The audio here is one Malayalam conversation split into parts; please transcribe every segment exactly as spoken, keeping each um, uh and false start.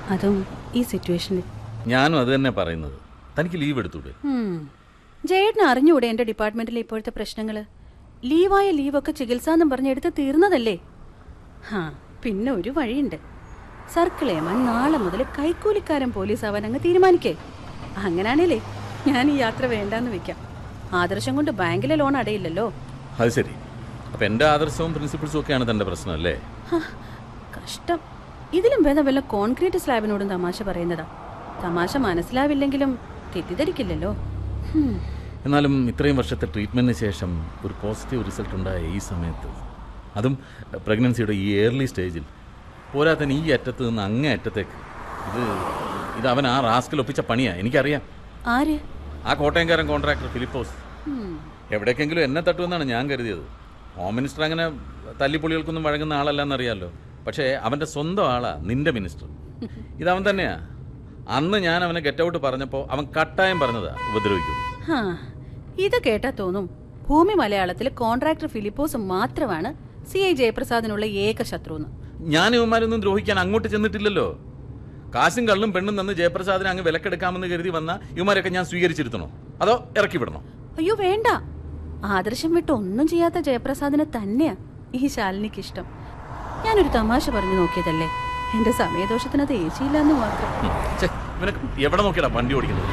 അതും ഈ സിറ്റുവേഷനിൽ. ഞാനും അത് തന്നെ പറയുന്നത്. തനിക്ക് ലീവ് എടുത്തൂടെ? ജയേട്ടന് അറിഞ്ഞൂടെ എൻ്റെ ഡിപ്പാർട്ട്മെന്റിലെ ഇപ്പോഴത്തെ പ്രശ്നങ്ങൾ? ലീവായ ലീവൊക്കെ ചികിത്സാന്നും പറഞ്ഞ് എടുത്ത് തീർന്നതല്ലേ? ഹാ, പിന്നെ ഒരു വഴിയുണ്ട്. സർക്കിൾ ഏമാൻ നാളെ മുതൽ കൈക്കൂലിക്കാരൻ പോലീസ് ആവാൻ അങ്ങ് തീരുമാനിക്കേ. അങ്ങനാണേലേ ഞാൻ ഈ യാത്ര വേണ്ടാന്ന് വെക്കാം. ആദർശം കൊണ്ട് ബാങ്കിലെ ലോൺ അടയില്ലല്ലോ. അത് ശരി. അപ്പം എൻ്റെ ആദർശവും പ്രിൻസിപ്പിൾസും ഒക്കെയാണ് തൻ്റെ പ്രശ്നം അല്ലേ? കഷ്ടം. ഇതിലും ഭേദം വല്ല കോൺക്രീറ്റ് സ്ലാബിനോടും തമാശ പറയുന്നതാ. തമാശ മനസ്സിലാവില്ലെങ്കിലും തെറ്റിദ്ധരിക്കില്ലല്ലോ. എന്നാലും ഇത്രയും വർഷത്തെ ട്രീറ്റ്മെൻറ്റിന് ശേഷം ഒരു പോസിറ്റീവ് റിസൾട്ട് ഉണ്ടായ ഈ സമയത്ത്, അതും പ്രഗ്നൻസിയുടെ ഈ ഏർലി സ്റ്റേജിൽ, പോരാത്തന്നെ ഈ അറ്റത്ത് നിന്ന് അങ്ങേ അറ്റത്തേക്ക്, ഇത് ഇത് അവൻ ആ റാസ്കിൽ ഒപ്പിച്ച പണിയാ. എനിക്കറിയാം. ആര്? ആ കോട്ടയംകാരൻ കോൺട്രാക്ടർ ഫിലിപ്പോസ്. എവിടേക്കെങ്കിലും എന്നെ തട്ടുമെന്നാണ് ഞാൻ കരുതിയത്. ഹോം മിനിസ്റ്റർ അങ്ങനെ തല്ലിപ്പൊളികൾക്കൊന്നും വഴങ്ങുന്ന ആളല്ലെന്നറിയാമല്ലോ. പക്ഷേ അവൻ്റെ സ്വന്തം ആളാ നിന്റെ മിനിസ്റ്റർ. ഇതവൻ തന്നെയാ. അന്ന് ഞാൻ അവനെ ഗെറ്റ് ഔട്ട് പറഞ്ഞപ്പോൾ അവൻ കട്ടായം പറഞ്ഞതാ ഉപദ്രവിക്കും. ഇത് കേട്ടാ തോന്നും ഭൂമി മലയാളത്തിൽ കോൺട്രാക്ടർ ഫിലിപ്പോസ് മാത്രമാണ് സി ഐ ജയപ്രസാദിനുള്ള ഏക ശത്രുന്ന്. ഞാൻ ഇവന്മാരൊന്നും ദ്രോഹിക്കാൻ അങ്ങോട്ട് ചെന്നിട്ടില്ലല്ലോ. കാശും കള്ളും പെണ്ണും തന്ന് ജയപ്രസാദിനെ അങ്ങ് വിലക്കെടുക്കാമെന്ന് കരുതി വന്ന ഇവന്മാരൊക്കെ ഞാൻ സ്വീകരിച്ചിരുത്തണോ അതോ ഇറക്കി വിടണോ? അയ്യോ വേണ്ട. ആദർശം വിട്ട് ഒന്നും ചെയ്യാത്ത ജയപ്രസാദിനെ തന്നെയാ ഈ ശാലിനിക്ക് ഇഷ്ടം. ഞാനൊരു തമാശ പറഞ്ഞു നോക്കിയതല്ലേ. എന്റെ സമയദോഷത്തിനത് ഏശിയില്ലെന്ന് മാത്രം. എവിടെ നോക്കിയടാ വണ്ടി ഓടിക്കുന്നത്?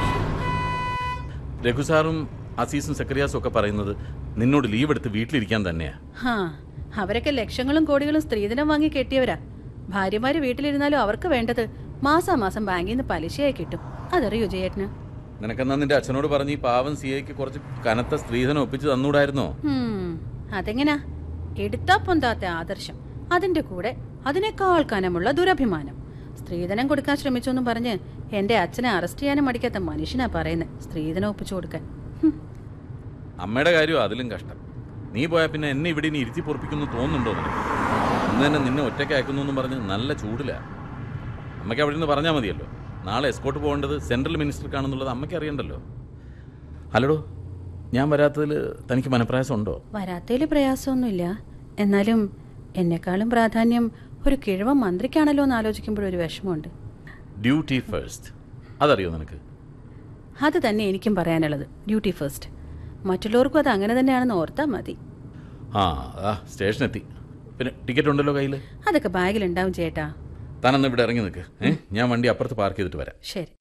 രഘുസാറും അസീസും സെക്രട്ടറിയാസും ഒക്കെ പറയുന്നത് നിന്നോട് ലീവ് എടുത്ത് വീട്ടിലിരിക്കാൻ തന്നെയാ. ഹാ, അവരൊക്കെ ലക്ഷങ്ങളും കോടികളും സ്ത്രീധനം വാങ്ങി കെട്ടിയവരാ. ഭാര്യമാര് വീട്ടിലിരുന്നാലും അവർക്ക് വേണ്ടത് മാസാമാസം ബാങ്കിൽ നിന്ന് പലിശയായി കിട്ടും. അതറിയോ ജയേട്ടന്? നിനക്കെന്നാ നിന്റെ അച്ഛനോട് പറഞ്ഞ് ഈ പാവം സി ഐക്ക് കുറച്ച് കനത്ത സ്ത്രീധനം ഒപ്പിച്ച് തന്നൂടായിരുന്നോ? അതെങ്ങനാ? എടുത്താ പൊന്താത്ത ആദർശം, അതിന്റെ കൂടെ അതിനേക്കാൾ കനമുള്ള ദുരഭിമാനം. സ്ത്രീധനം കൊടുക്കാൻ ശ്രമിച്ചൊന്നും പറഞ്ഞ് എന്റെ അച്ഛനെ അറസ്റ്റ് ചെയ്യാനും മടിക്കാത്ത മനുഷ്യനാ പറയുന്നത് സ്ത്രീധനം ഒപ്പിച്ചു കൊടുക്കാൻ. അമ്മയുടെ കാര്യം അതിലും കഷ്ടം. നീ പോയാൽ പിന്നെ എന്നെ ഇവിടെ ഇനി ഇരുത്തി പൊറപ്പിക്കുന്നു തോന്നുന്നുണ്ടോ നിനക്ക്? ഇന്ന് തന്നെ നിന്നെ ഒറ്റയ്ക്ക് അയക്കുന്നു എന്നും പറഞ്ഞ് നല്ല ചൂടില്ല. അമ്മയ്ക്ക് അവിടെ നിന്ന് പറഞ്ഞാൽ മതിയല്ലോ. നാളെ എസ്കോട്ട് പോകേണ്ടത് സെൻട്രൽ മിനിസ്റ്റർക്കാണെന്നുള്ളത് അമ്മയ്ക്ക് അറിയണ്ടല്ലോ. അല്ലടോ, ഞാൻ വരാത്തതിൽ തനിക്ക് മനപ്രയാസം ഉണ്ടോ? വരാത്തതിൽ പ്രയാസമൊന്നുമില്ല. എന്നാലും എന്നെക്കാളും പ്രാധാന്യം ഒരു കിഴവൻ മന്ത്രിക്കാണല്ലോ എന്ന് ആലോചിക്കുമ്പോഴൊരു വിഷമമുണ്ട്. ഡ്യൂട്ടി ഫസ്റ്റ്, അതറിയോ നിനക്ക്? അത് തന്നെ എനിക്കും പറയാനുള്ളത്. Duty first. മറ്റുള്ളവർക്കും അത് അങ്ങനെ തന്നെയാണെന്ന് ഓർത്താൽ മതി. ആ ആ സ്റ്റേഷനെത്തി. പിന്നെ ടിക്കറ്റ് ഉണ്ടല്ലോ കയ്യിൽ? അതൊക്കെ ബാഗിലുണ്ടാവും ചേട്ടാ. താനന്ന് ഇവിടെ ഇറങ്ങി നിൽക്ക്. ഏഹ് ഞാൻ വണ്ടി അപ്പുറത്ത് പാർക്ക് ചെയ്തിട്ട് വരാം. ശരി.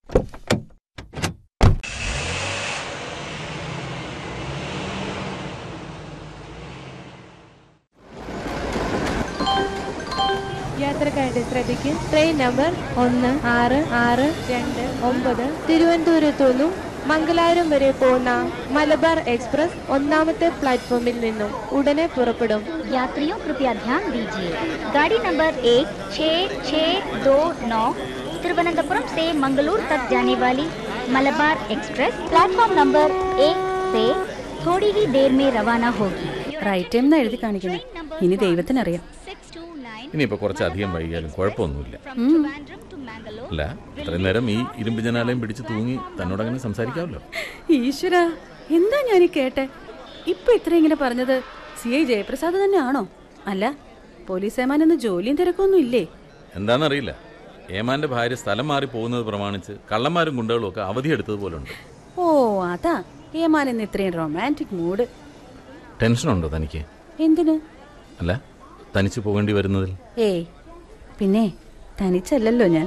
യാത്രക്കാരുടെ ശ്രദ്ധയ്ക്ക് ട്രെയിൻ നമ്പർ ഒന്ന് ആറ് ആറ് രണ്ട് ഒമ്പത് തിരുവനന്തപുരത്തു നിന്നും മംഗലാപുരം വരെ പോകുന്ന മലബാർ എക്സ്പ്രസ് ഒന്നാമത്തെ പ്ലാറ്റ്ഫോമിൽ നിന്നും ഉടനെ പുറപ്പെടും. यात्रियों कृपया ध्यान दीजिए, गाड़ी नंबर एक छः छः दो नौ तिरुवनंतपुरम से मंगलूर तक जाने वाली मलबार एक्सप्रेस प्लेटफॉर्म नंबर एक से थोड़ी ही देर में रवाना होगी. റൈറ്റ് ടൈം എഴുതി കാണിക്കുന്നത്. ഇനി ദൈവത്തിനറിയാം. ഇനിയിപ്പോൾ കുറച്ചധികം വൈകിയാലും കുഴപ്പമൊന്നുമില്ല. അല്ല, ഇത്രയും നേരം ഈ ഇരുമ്പ് ജനാലയം പിടിച്ച് തൂങ്ങി തന്നോടങ്ങനെ സംസാരിക്കാമല്ലോ. ഈശ്വര, എന്താ ഞാൻ കേട്ടെ? ഇപ്പൊ ഇത്ര ഇങ്ങനെ പറഞ്ഞത് സി ഐ ജയപ്രസാദ് തന്നെയാണോ? അല്ല, പോലീസ് ഏമാൻ എന്ന് ജോലിയും തിരക്കൊന്നും ഇല്ലേ? എന്താണെന്നറിയില്ല. ഏമാന്റെ ഭാര്യ സ്ഥലം മാറി പോകുന്നത് പ്രമാണിച്ച് കള്ളന്മാരും ഗുണ്ടകളും ഒക്കെ അവധിയെടുത്തതുപോലെ ഉണ്ട്. ഓ, അതാ ഏമാൻ എന്ന് ഇത്രയും റൊമാൻറ്റിക് മൂഡ്. ടെൻഷനുണ്ടോ തനിക്ക്? എന്തിന്? അല്ല, തനിച്ച് പോകേണ്ടി വരുന്നതിൽ. ഏയ്, പിന്നെ തനിച്ചല്ലല്ലോ ഞാൻ.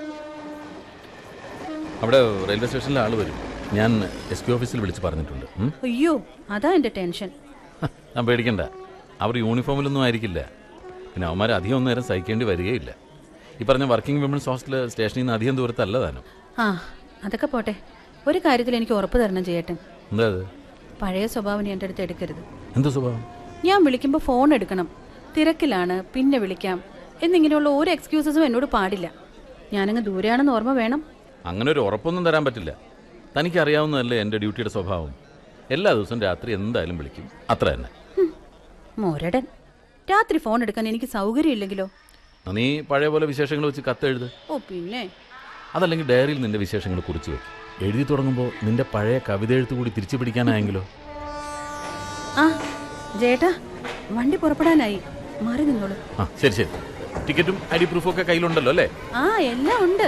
അവിടെ റെയിൽവേ സ്റ്റേഷനിലെ ആള് വരും. ഞാൻ എസ് പി ഓഫീസിൽ വിളിച്ച് പറഞ്ഞിട്ടുണ്ട്. അയ്യോ, അതാ എന്റെ ടെൻഷൻ. ഞാൻ പേടിക്കണ്ട. അവർ യൂണിഫോമിലൊന്നും ആയിരിക്കില്ല. പിന്നെ അവന്മാർ അധികം നേരം സഹിക്കേണ്ടി വരികയില്ല. ഈ പറഞ്ഞ വർക്കിംഗ് വിമൻസ് ഹോസ്റ്റൽ സ്റ്റേഷനിൽ നിന്ന് അധികം ദൂരത്തല്ല താനും. ആ, അതൊക്കെ പോട്ടെ. ഒരു കാര്യത്തിൽ എനിക്ക് ഉറപ്പ് തരണം ചെയ്യട്ടെ. എന്താ അത്? പഴയ സ്വഭാവം എൻ്റെ അടുത്ത് എടുക്കരുത്. എന്ത് സ്വഭാവം? ഞാൻ വിളിക്കുമ്പോൾ ഫോൺ എടുക്കണം, തിരക്കിലാണ്, പിന്നെ വിളിക്കാം എന്നിങ്ങനെയുള്ള ഒരു എക്സ്ക്യൂസസും എന്നോട് പാടില്ല. ഞാനങ്ങ് ദൂരെയാണെന്ന് ഓർമ്മ വേണം. അങ്ങനെ ഒരു ഉറപ്പൊന്നും തരാൻ പറ്റില്ല. തനിക്കറിയാവുന്നതല്ലേ എൻ്റെ ഡ്യൂട്ടിയുടെ സ്വഭാവം. എല്ലാ ദിവസവും രാത്രി എന്തായാലും വിളിക്കും, അത്ര തന്നെ. മോരടൻ, രാത്രി ഫോൺ എടുക്കാൻ എനിക്ക് സൗകര്യം ഇല്ലെങ്കിലോ? നീ പഴയ പോലെ വിശേഷങ്ങൾ വെച്ച് കത്തെഴുത്. ഓ പിന്നെ. അതല്ലെങ്കിൽ ഡയറിയിൽ നിന്റെ വിശേഷങ്ങൾ കുറിച്ച് വെക്കും. എഴുതി തുടങ്ങുമ്പോൾ നിന്റെ പഴയ കവിത എഴുത്ത് കൂടി തിരിച്ചു പിടിക്കാനായെങ്കിലോ? ആ ജേട്ടാ, വണ്ടി പുറപ്പെടാനായി, മാറി നിന്നോളൂ. ആ ശരി ശരി. ടിക്കറ്റും ഐ ഡി പ്രൂഫും ഒക്കെ കയ്യിലുണ്ടല്ലോ അല്ലേ? ആ, എല്ലാം ഉണ്ട്.